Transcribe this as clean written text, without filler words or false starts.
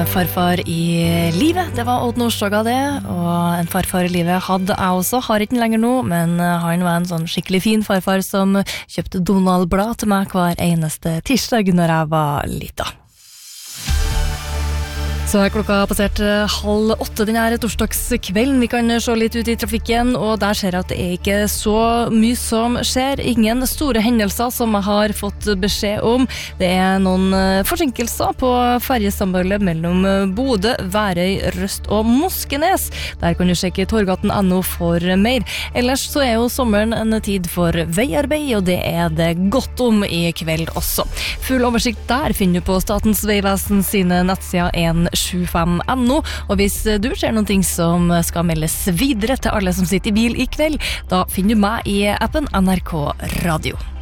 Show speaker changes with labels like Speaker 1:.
Speaker 1: farfar i livet. Det var Odd Nordstoga det, og en farfar i livet hadde jeg også, har ikke den lenger nå, men han var en sånn skikkelig fin farfar som kjøpte Donald-blad til meg hver eneste tirsdag når jeg var liten. Så klokka passert 7:30 denne torsdagskvelden. Vi kan se litt ut i trafikken, og der ser jeg at det ikke så mye som skjer. Ingen store hendelser som jeg har fått beskjed om. Det noen forsinkelser på ferjesambandet mellom Bodø, Værøy, Røst og Moskenes. Der kan du sjekke Torgaten.no for mer. Ellers så jo sommeren en tid for veiarbeid, og det det godt om i kveld også. Full oversikt der finner du på Statens Vegvesen sine nettsider 175.no, og hvis du ser noen ting som skal meldes videre til alle som sitter i bil i kveld, da finner du meg i appen NRK Radio.